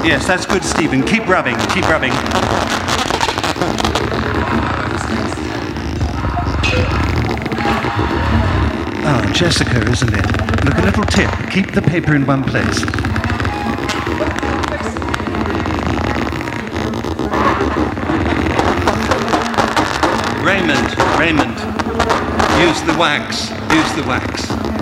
Yes, that's good, Stephen. Keep rubbing, keep rubbing. Ah, Jessica, isn't it? Look, a little tip. Keep the paper in one place. Raymond, use the wax, use the wax.